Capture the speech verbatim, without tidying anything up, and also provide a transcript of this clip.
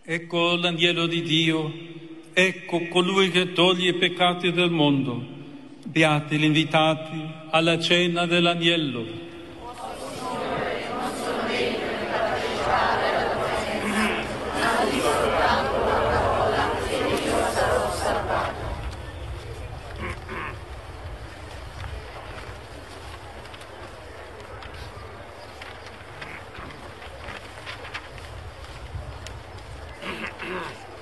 Ecco l'agnello di Dio, ecco colui che toglie i peccati del mondo. Beati gli invitati alla cena dell'agnello. Yeah.